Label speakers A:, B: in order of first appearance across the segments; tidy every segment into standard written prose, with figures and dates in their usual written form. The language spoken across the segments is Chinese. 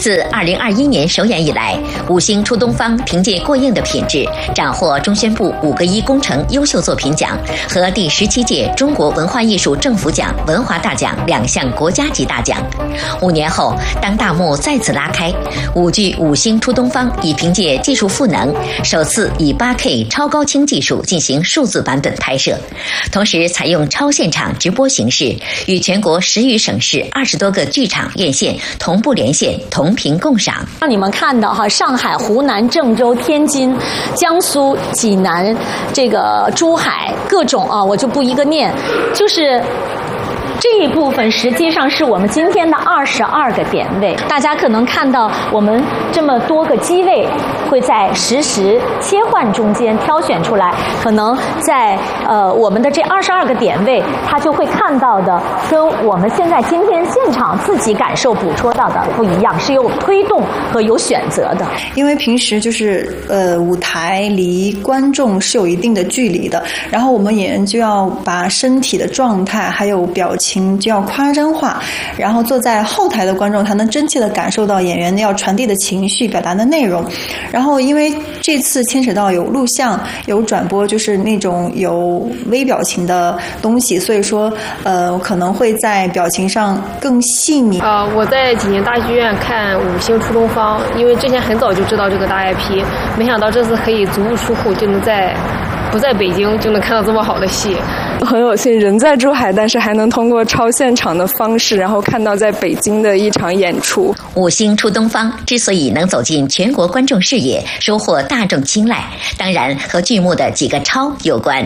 A: 自2021年首演以来，五星出东方凭借过硬的品质，斩获中宣部5个1工程优秀作品奖和第17届中国文化艺术政府奖文华大奖2项国家级大奖。5年后，当大幕再次拉开，舞剧《五星出东方》已凭借技术赋能，首次以8K 超高清技术进行数字版本拍摄，同时采用超现场直播形式，与全国10余省市20多个剧场院线同步连线，同频共赏。
B: 让你们看到上海、湖南、郑州、天津、江苏、济南，这个珠海各种我就不一个念，就是这一部分实际上是我们今天的22个点位。大家可能看到我们这么多个机位会在实时切换中间挑选出来，可能在我们的这22个点位，它就会看到的跟我们现在今天现场自己感受捕捉到的不一样，是有推动和有选择的。
C: 因为平时就是舞台离观众是有一定的距离的，然后我们演员就要把身体的状态还有表情就要夸张化，然后坐在后台的观众才能真切地感受到演员要传递的情绪、表达的内容。然后因为这次牵扯到有录像、有转播，就是那种有微表情的东西，所以说可能会在表情上更细腻。
D: 我在济宁大剧院看《五星出东方》，因为之前很早就知道这个大 IP， 没想到这次可以足不出户就能不在北京就能看到这么好的戏，
E: 很有幸人在珠海，但是还能通过超现场的方式，然后看到在北京的一场演出。
A: 五星出东方之所以能走进全国观众视野，收获大众青睐，当然和剧目的几个超有关。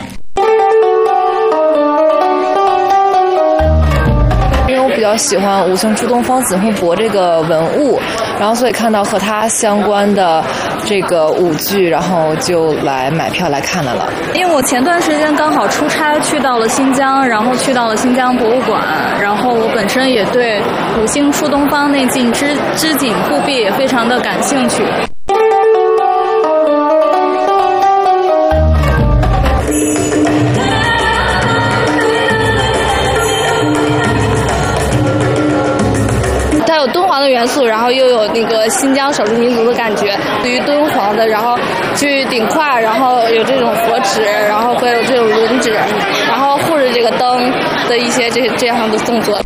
F: 因为我比较喜欢五星出东方子弘博这个文物，然后所以看到和他相关的这个舞剧，然后就来买票来看了。
G: 因为我前段时间刚好出差去到了新疆，然后去到了新疆博物馆，然后我本身也对五星出东方那件织锦护臂也非常的感兴趣。它有敦煌的元素，然后又有那个新疆少数民族的感觉。对于敦煌的，然后去顶胯，然后有这种佛指，然后会有这种轮指，然后护着这个灯的一些这样的动作。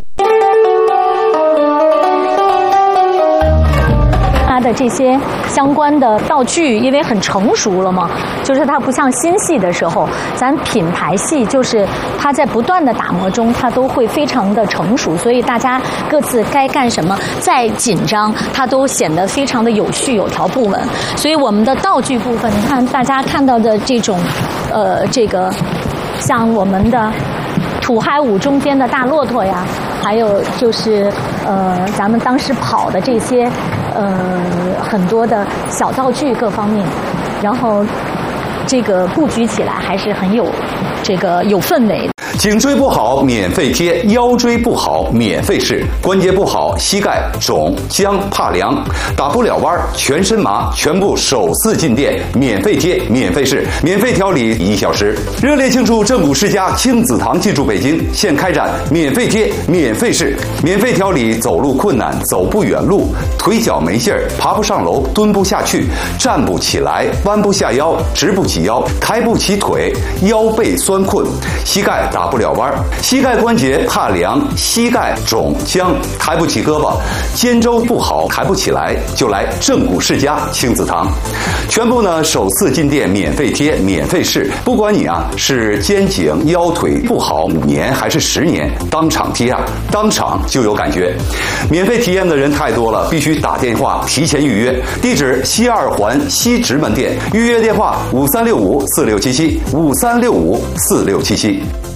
B: 它的这些相关的道具因为很成熟了嘛，就是它不像新戏的时候，咱品牌戏就是它在不断的打磨中，它都会非常的成熟，所以大家各自该干什么，再紧张它都显得非常的有序有条不紊。所以我们的道具部分，你看大家看到的这种这个像我们的土嗨舞中间的大骆驼呀，还有就是咱们当时跑的这些很多的小道具各方面，然后这个布局起来还是很有氛围的。
H: 颈椎不好免费贴，腰椎不好免费试，关节不好膝盖肿僵怕凉打不了弯全身麻，全部首次进店免费贴免费试，免费调理1小时。热烈庆祝正骨世家亲子堂进驻北京，现开展免费贴免费试，免费调理走路困难、走不远路、腿脚没劲儿、爬不上楼、蹲不下去、站不起来、弯不下腰、直不起腰、抬不起腿、腰背酸困、膝盖打不了弯，膝盖关节怕凉、膝盖肿僵、抬不起胳膊、肩周不好抬不起来，就来正骨世家亲子堂。全部呢首次进店免费贴免费试，不管你是肩颈腰腿不好5年还是10年，当场贴当场就有感觉。免费体验的人太多了，必须打电话提前预约。地址西2环西直门店，预约电话5365467753654677。